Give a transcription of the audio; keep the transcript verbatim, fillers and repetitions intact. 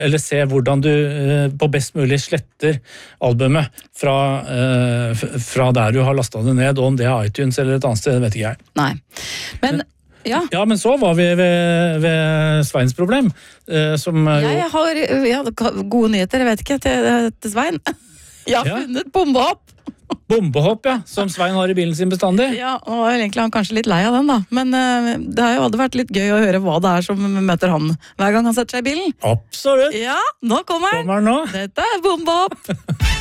eller se hvordan du uh, på best mulig sletter albumet fra, uh, fra der du har lastet det ned, og om det er iTunes eller et annet sted, det vet ikke jeg. Nei, men... Ja. ja, men så var vi ved, ved Sveins problem, uh, som uh, Jeg har ja, gode nyheter, jeg vet ikke, til, til Svein. Jeg har ja. funnet bombehopp. Bombehopp, ja, som Svein har i bilen sin bestandig. Ja, og egentlig er han kanskje litt lei av den da, men uh, det har jo aldri vært litt gøy å høre hva det er som møter han hver gang han setter seg i bilen. Absolutt. Ja, nå kommer han. Kommer han nå? Dette er bombehopp.